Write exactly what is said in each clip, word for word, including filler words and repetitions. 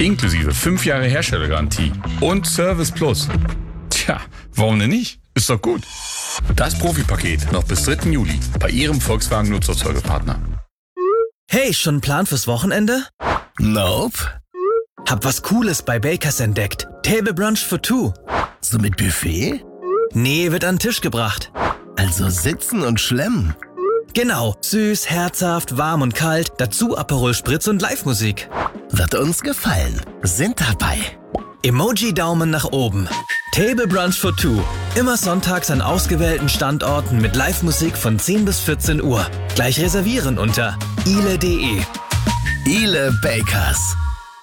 Inklusive fünf Jahre Herstellergarantie und Service Plus. Tja, warum denn nicht? Ist doch gut. Das Profipaket noch bis dritten Juli bei Ihrem Volkswagen Nutzfahrzeugepartner. Hey, schon einen Plan fürs Wochenende? Nope. Hab was Cooles bei Bakers entdeckt. Table Brunch for two. So mit Buffet? Nee, wird an den Tisch gebracht. Also sitzen und schlemmen. Genau. Süß, herzhaft, warm und kalt. Dazu Aperol Spritz und Live-Musik. Wird uns gefallen. Sind dabei. Emoji-Daumen nach oben. Table Brunch for two. Immer sonntags an ausgewählten Standorten mit Live-Musik von zehn bis vierzehn Uhr. Gleich reservieren unter ile punkt de. Ile Bakers.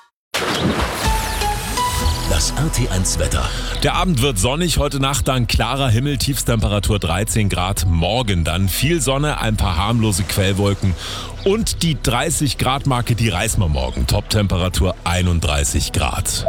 Das R T eins Wetter. Der Abend wird sonnig, heute Nacht dann klarer Himmel, Tiefstemperatur dreizehn Grad. Morgen dann viel Sonne, ein paar harmlose Quellwolken und die dreißig Grad Marke, die reißen wir morgen. Toptemperatur einunddreißig Grad.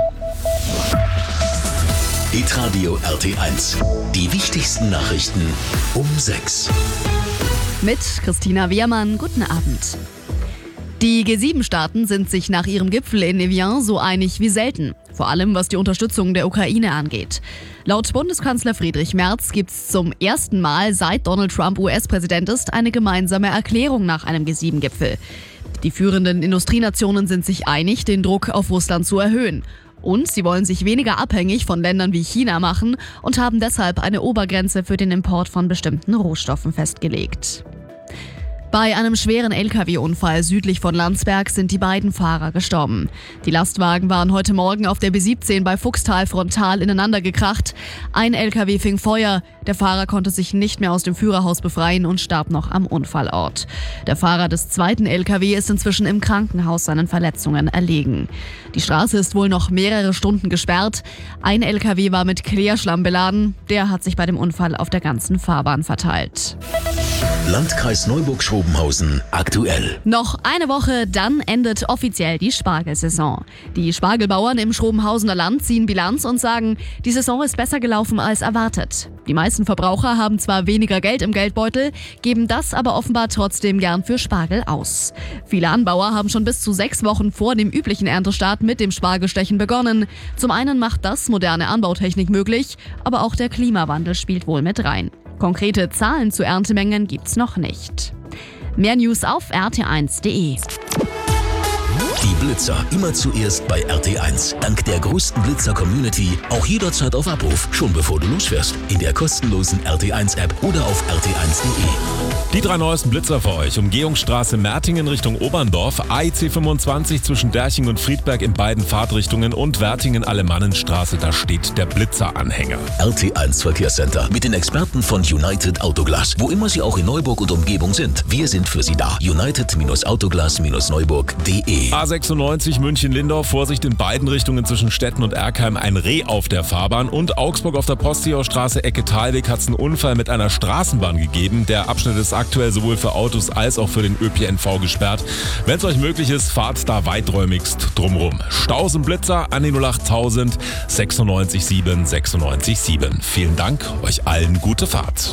Hitradio R T eins. Die wichtigsten Nachrichten um sechs. Mit Christina Wehrmann, guten Abend. Die G sieben Staaten sind sich nach ihrem Gipfel in Evian so einig wie selten. Vor allem was die Unterstützung der Ukraine angeht. Laut Bundeskanzler Friedrich Merz gibt es zum ersten Mal seit Donald Trump U S-Präsident ist eine gemeinsame Erklärung nach einem G sieben Gipfel. Die führenden Industrienationen sind sich einig, den Druck auf Russland zu erhöhen. Und sie wollen sich weniger abhängig von Ländern wie China machen und haben deshalb eine Obergrenze für den Import von bestimmten Rohstoffen festgelegt. Bei einem schweren L K W-Unfall südlich von Landsberg sind die beiden Fahrer gestorben. Die Lastwagen waren heute Morgen auf der B siebzehn bei Fuchstal frontal ineinander gekracht. Ein L K W fing Feuer. Der Fahrer konnte sich nicht mehr aus dem Führerhaus befreien und starb noch am Unfallort. Der Fahrer des zweiten L K W ist inzwischen im Krankenhaus seinen Verletzungen erlegen. Die Straße ist wohl noch mehrere Stunden gesperrt. Ein L K W war mit Klärschlamm beladen. Der hat sich bei dem Unfall auf der ganzen Fahrbahn verteilt. Landkreis Neuburg-Schrobenhausen aktuell. Noch eine Woche, dann endet offiziell die Spargelsaison. Die Spargelbauern im Schrobenhausener Land ziehen Bilanz und sagen, die Saison ist besser gelaufen als erwartet. Die meisten Verbraucher haben zwar weniger Geld im Geldbeutel, geben das aber offenbar trotzdem gern für Spargel aus. Viele Anbauer haben schon bis zu sechs Wochen vor dem üblichen Erntestart mit dem Spargelstechen begonnen. Zum einen macht das moderne Anbautechnik möglich, aber auch der Klimawandel spielt wohl mit rein. Konkrete Zahlen zu Erntemengen gibt's noch nicht. Mehr News auf r t eins punkt de. Die Blitzer immer zuerst bei R T eins. Dank der größten Blitzer-Community auch jederzeit auf Abruf, schon bevor du losfährst. In der kostenlosen R T eins App oder auf r t eins punkt de. Die drei neuesten Blitzer für euch. Umgehungsstraße Mertingen Richtung Oberndorf, A I C fünfundzwanzig zwischen Derching und Friedberg in beiden Fahrtrichtungen und Wertingen-Alemannenstraße, da steht der Blitzeranhänger. R T eins Verkehrscenter mit den Experten von United Autoglas. Wo immer sie auch in Neuburg und Umgebung sind, wir sind für sie da. United Autoglas Neuburg punkt de. A sechsundneunzig München-Lindorf, Vorsicht in beiden Richtungen zwischen Stetten und Erkheim, ein Reh auf der Fahrbahn. Und Augsburg auf der Postseeaustraße Ecke Talweg hat es einen Unfall mit einer Straßenbahn gegeben. Der Abschnitt ist aktuell sowohl für Autos als auch für den Ö P N V gesperrt. Wenn es euch möglich ist, fahrt da weiträumigst drumrum. Staus und Blitzer an die null acht tausend sechsundneunzig sieben sechsundneunzig sieben. Vielen Dank, euch allen gute Fahrt.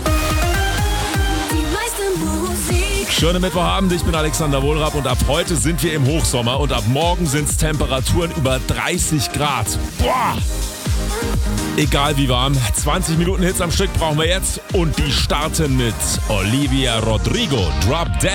Schönen Mittwochabend, ich bin Alexander Wohlrab und ab heute sind wir im Hochsommer und ab morgen sind es Temperaturen über dreißig Grad. Boah! Egal wie warm, zwanzig Minuten Hits am Stück brauchen wir jetzt und die starten mit Olivia Rodrigo, Drop Dead.